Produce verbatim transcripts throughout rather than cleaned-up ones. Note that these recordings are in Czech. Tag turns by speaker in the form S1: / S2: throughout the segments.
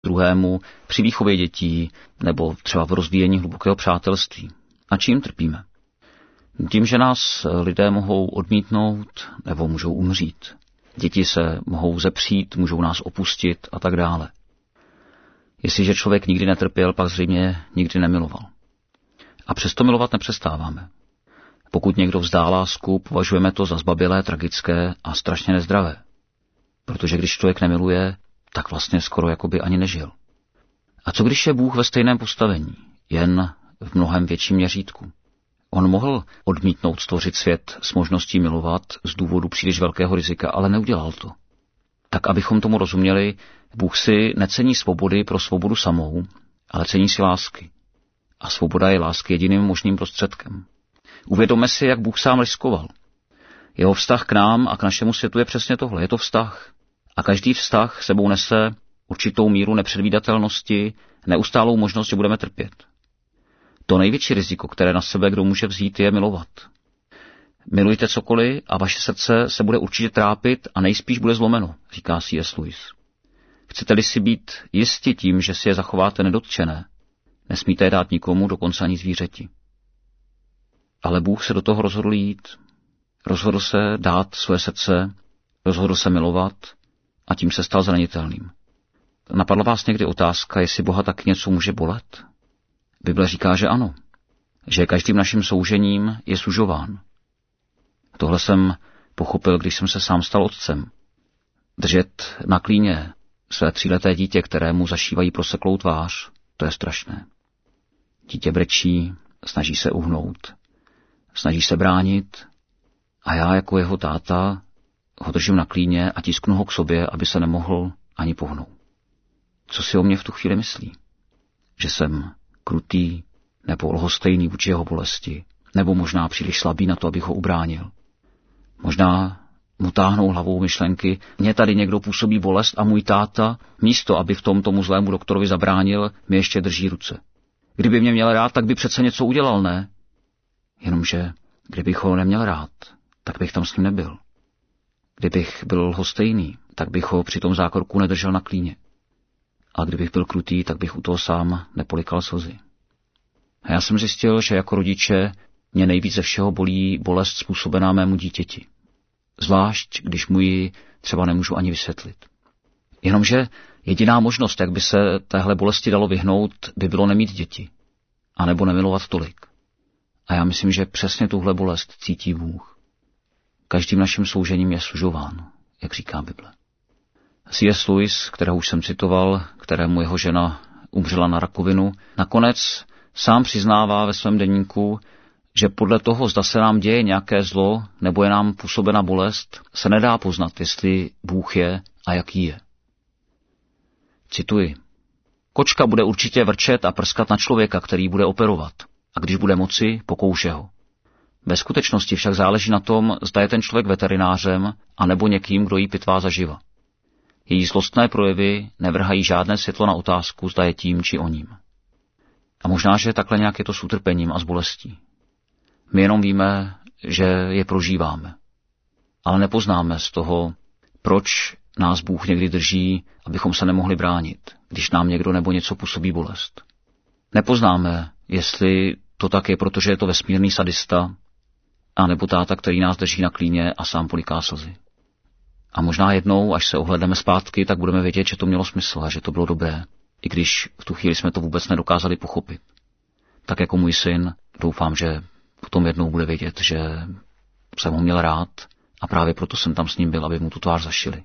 S1: druhému při výchově dětí nebo třeba v rozvíjení hlubokého přátelství. A čím trpíme? Tím, že nás lidé mohou odmítnout nebo můžou umřít. Děti se mohou zepřít, můžou nás opustit a tak dále. Jestliže člověk nikdy netrpěl, pak zřejmě nikdy nemiloval. A přesto milovat nepřestáváme. Pokud někdo vzdá lásku, považujeme to za zbabělé, tragické a strašně nezdravé. Protože když člověk nemiluje, tak vlastně skoro jakoby ani nežil. A co když je Bůh ve stejném postavení, jen v mnohem větším měřítku? On mohl odmítnout stvořit svět s možností milovat z důvodu příliš velkého rizika, ale neudělal to. Tak abychom tomu rozuměli, Bůh si necení svobody pro svobodu samou, ale cení si lásky. A svoboda je lásky jediným možným prostředkem. Uvědomme si, jak Bůh sám riskoval. Jeho vztah k nám a k našemu světu je přesně tohle. Je to vztah. A každý vztah sebou nese určitou míru nepředvídatelnosti, neustálou možnost, že budeme trpět. To největší riziko, které na sebe kdo může vzít, je milovat. Milujte cokoliv a vaše srdce se bude určitě trápit a nejspíš bude zlomeno, říká C S Lewis. Chcete-li si být jisti tím, že si je zachováte nedotčené, nesmíte je dát nikomu, dokonce ani zvířeti. Ale Bůh se do toho rozhodl jít. Rozhodl se dát své srdce, rozhodl se milovat a tím se stal zranitelným. Napadla vás někdy otázka, jestli Boha taky něco může bolet? Bible říká, že ano. Že každým naším soužením je sužován. Tohle jsem pochopil, když jsem se sám stal otcem. Držet na klíně své tříleté dítě, kterému zašívají proseklou tvář, to je strašné. Dítě brečí, snaží se uhnout, snaží se bránit a já jako jeho táta ho držím na klíně a tisknu ho k sobě, aby se nemohl ani pohnout. Co si o mě v tu chvíli myslí? Že jsem krutý nebo lhostejný vůči jeho bolesti, nebo možná příliš slabý na to, abych ho ubránil. Možná mu táhnou hlavou myšlenky, mě tady někdo působí bolest a můj táta, místo aby v tom tomu zlému doktorovi zabránil, mi ještě drží ruce. Kdyby mě měl rád, tak by přece něco udělal, ne? Jenomže, kdybych ho neměl rád, tak bych tam s ním nebyl. Kdybych byl lhostejný, tak bych ho při tom zákroku nedržel na klíně. A kdybych byl krutý, tak bych u toho sám nepolikal slzy. A já jsem zjistil, že jako rodiče mě nejvíc ze všeho bolí bolest způsobená mému dítěti. Zvlášť, když mu ji třeba nemůžu ani vysvětlit. Jenomže jediná možnost, jak by se téhle bolesti dalo vyhnout, by bylo nemít děti. A nebo nemilovat tolik. A já myslím, že přesně tuhle bolest cítí Bůh. Každým naším soužením je sužován, jak říká Bible. C S Lewis, kterého už jsem citoval, kterému jeho žena umřela na rakovinu, nakonec sám přiznává ve svém deníku, že podle toho, zda se nám děje nějaké zlo nebo je nám působena bolest, se nedá poznat, jestli Bůh je a jaký je. Cituji. Kočka bude určitě vrčet a prskat na člověka, který bude operovat, a když bude moci, pokouše ho. Ve skutečnosti však záleží na tom, zda je ten člověk veterinářem a nebo někým, kdo jí pitvá zaživa. Její zlostné projevy nevrhají žádné světlo na otázku, zda je tím či oním. A možná, že takhle nějak je to s utrpením a s bolestí. My jenom víme, že je prožíváme. Ale nepoznáme z toho, proč nás Bůh někdy drží, abychom se nemohli bránit, když nám někdo nebo něco působí bolest. Nepoznáme, jestli to tak je, protože je to vesmírný sadista, a nebo táta, který nás drží na klíně a sám poliká slzy. A možná jednou, až se ohledneme zpátky, tak budeme vědět, že to mělo smysl a že to bylo dobré, i když v tu chvíli jsme to vůbec nedokázali pochopit. Tak jako můj syn, doufám, že potom jednou bude vědět, že jsem ho měl rád a právě proto jsem tam s ním byl, aby mu tu tvář zašili.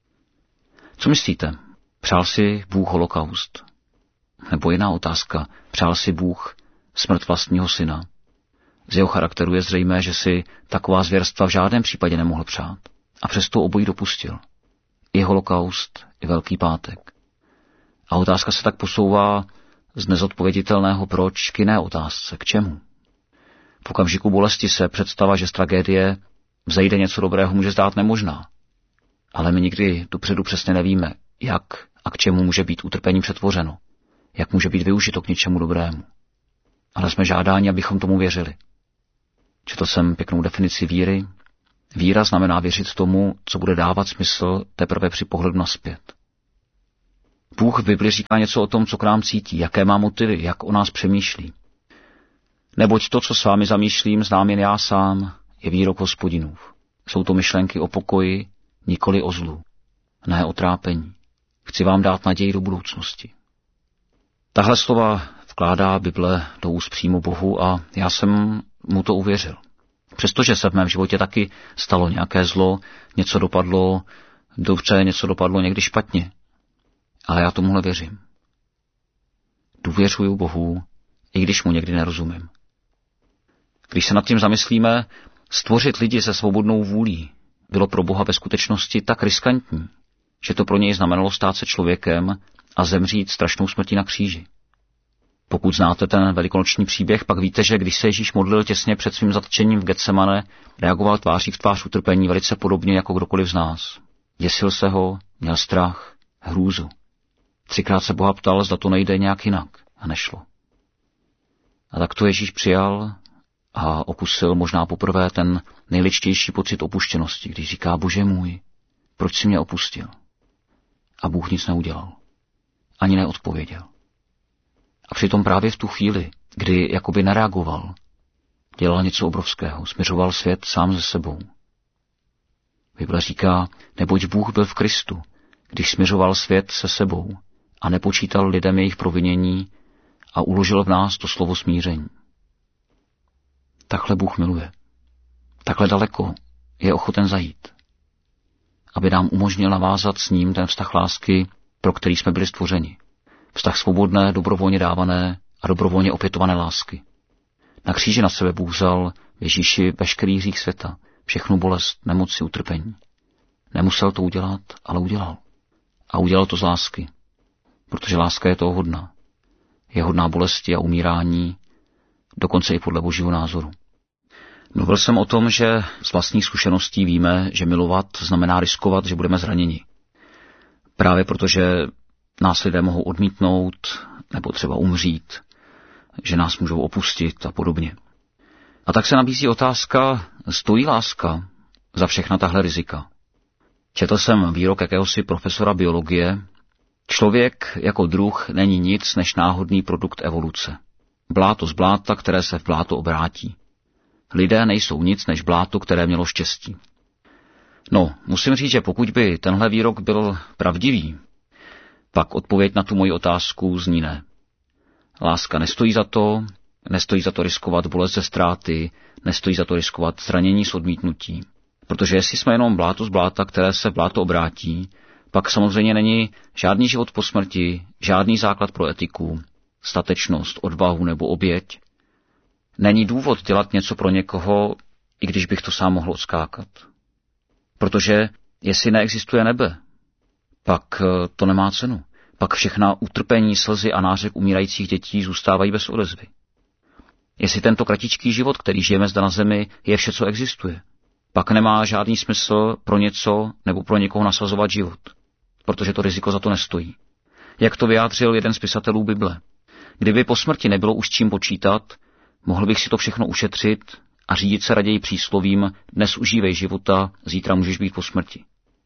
S1: Co myslíte? Přál si Bůh holokaust? Nebo jiná otázka, přál si Bůh smrt vlastního syna? Z jeho charakteru je zřejmé, že si taková zvěrstva v žádném případě nemohl přát. A přesto obojí dopustil. I holokaust, i Velký pátek. A otázka se tak posouvá z nezodpověditelného proč k jiné otázce, k čemu. V okamžiku bolesti se představa, že z tragédie vzejde něco dobrého, může zdát nemožná. Ale my nikdy dopředu přesně nevíme, jak a k čemu může být utrpení přetvořeno, jak může být využito k něčemu dobrému. Ale jsme žádáni, abychom tomu věřili. Četl jsem pěknou definici víry. Víra znamená věřit tomu, co bude dávat smysl teprve při pohledu nazpět. Bůh v Bibli říká něco o tom, co k nám cítí, jaké má motivy, jak o nás přemýšlí. Neboť to, co s vámi zamýšlím, znám jen já sám, je výrok Hospodinův. Jsou to myšlenky o pokoji, nikoli o zlu, ne o trápení. Chci vám dát naději do budoucnosti. Tahle slova vkládá Bible do úst přímo Bohu a já jsem mu to uvěřil. Přestože se v mém životě taky stalo nějaké zlo, něco dopadlo dobře, něco dopadlo někdy špatně. Ale já tomuhle věřím. Důvěřuju Bohu, i když mu někdy nerozumím. Když se nad tím zamyslíme, stvořit lidi se svobodnou vůlí bylo pro Boha ve skutečnosti tak riskantní, že to pro něj znamenalo stát se člověkem a zemřít strašnou smrtí na kříži. Pokud znáte ten velikonoční příběh, pak víte, že když se Ježíš modlil těsně před svým zatčením v Getsemane, reagoval tváří v tvář utrpení velice podobně jako kdokoliv z nás. Děsil se ho, měl strach, hrůzu. Třikrát se Boha ptal, zda to nejde nějak jinak, a nešlo. A tak to Ježíš přijal a okusil možná poprvé ten nejličtější pocit opuštěnosti, když říká: Bože můj, proč jsi mě opustil? A Bůh nic neudělal. Ani neodpověděl. A přitom právě v tu chvíli, kdy jakoby nereagoval, dělal něco obrovského, směřoval svět sám ze sebou. Bible říká, neboť Bůh byl v Kristu, když směřoval svět se sebou a nepočítal lidem jejich provinění a uložil v nás to slovo smíření. Takhle Bůh miluje. Takhle daleko je ochoten zajít, aby nám umožnil navázat s ním ten vztah lásky, pro který jsme byli stvořeni. Vztah svobodné, dobrovolně dávané a dobrovolně opětované lásky. Na kříži na sebe Bůh vzal v Ježíši veškerý hřích světa, všechnu bolest, nemoci, utrpení. Nemusel to udělat, ale udělal. A udělal to z lásky, protože láska je toho hodná. Je hodná bolesti a umírání, dokonce i podle Božího názoru. Mluvil jsem o tom, že z vlastních zkušeností víme, že milovat znamená riskovat, že budeme zraněni. Právě protože nás lidé mohou odmítnout nebo třeba umřít, že nás můžou opustit a podobně. A tak se nabízí otázka, stojí láska za všechna tahle rizika? Četl jsem výrok jakéhosi profesora biologie. Člověk jako druh není nic než náhodný produkt evoluce. Bláto z bláta, které se v bláto obrátí. Lidé nejsou nic než bláto, které mělo štěstí. No, musím říct, že pokud by tenhle výrok byl pravdivý, pak odpověď na tu moji otázku zní ne. Láska nestojí za to, nestojí za to riskovat bolest ze ztráty, nestojí za to riskovat zranění z odmítnutí. Protože jestli jsme jenom bláto z bláta, které se v bláto obrátí, pak samozřejmě není žádný život po smrti, žádný základ pro etiku, statečnost, odvahu nebo oběť. Není důvod dělat něco pro někoho, i když bych to sám mohl odskákat. Protože jestli neexistuje nebe, pak to nemá cenu. Pak všechna utrpení, slzy a nářek umírajících dětí zůstávají bez odezvy. Jestli tento kratičký život, který žijeme zde na zemi, je vše, co existuje, pak nemá žádný smysl pro něco nebo pro někoho nasazovat život, protože to riziko za to nestojí. Jak to vyjádřil jeden z pisatelů Bible. Kdyby po smrti nebylo už čím počítat, mohl bych si to všechno ušetřit a řídit se raději příslovím dnes užívej života, zítra můžeš být po smrti.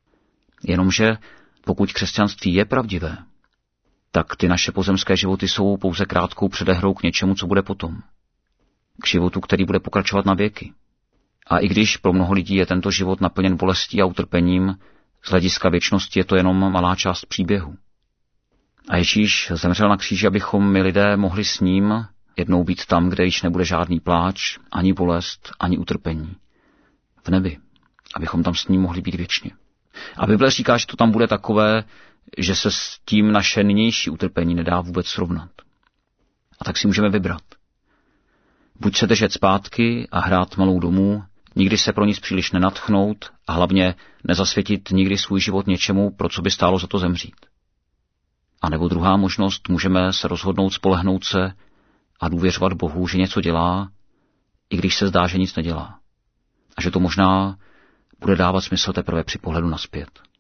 S1: Jenomže pokud křesťanství je pravdivé, tak ty naše pozemské životy jsou pouze krátkou předehrou k něčemu, co bude potom. K životu, který bude pokračovat na věky. A i když pro mnoho lidí je tento život naplněn bolestí a utrpením, z hlediska věčnosti je to jenom malá část příběhu. A Ježíš zemřel na kříži, abychom my lidé mohli s ním jednou být tam, kde již nebude žádný pláč, ani bolest, ani utrpení. V nebi. Abychom tam s ním mohli být věčně. A Bible říká, že to tam bude takové, že se s tím naše nynější utrpení nedá vůbec srovnat. A tak si můžeme vybrat. Buď se držet zpátky a hrát malou domů, nikdy se pro nic příliš nenadchnout a hlavně nezasvětit nikdy svůj život něčemu, pro co by stálo za to zemřít. A nebo druhá možnost, můžeme se rozhodnout spolehnout se a důvěřovat Bohu, že něco dělá, i když se zdá, že nic nedělá. A že to možná bude dávat smysl teprve při pohledu nazpět.